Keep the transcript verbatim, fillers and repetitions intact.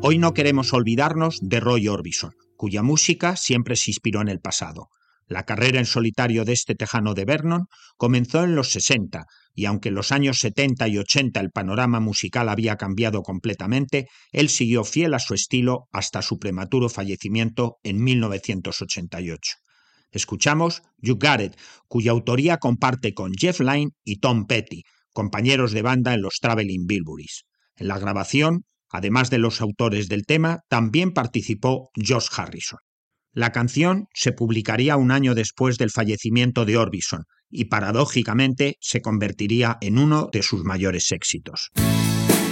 Hoy no queremos olvidarnos de Roy Orbison, cuya música siempre se inspiró en el pasado. La carrera en solitario de este tejano de Vernon comenzó en los sesenta, y aunque en los años setenta y ochenta el panorama musical había cambiado completamente, él siguió fiel a su estilo hasta su prematuro fallecimiento en mil novecientos ochenta y ocho. Escuchamos You Got It, cuya autoría comparte con Jeff Lynne y Tom Petty, compañeros de banda en los Traveling Wilburys. En la grabación, además de los autores del tema, también participó Josh Harrison. La canción se publicaría un año después del fallecimiento de Orbison y, paradójicamente, se convertiría en uno de sus mayores éxitos.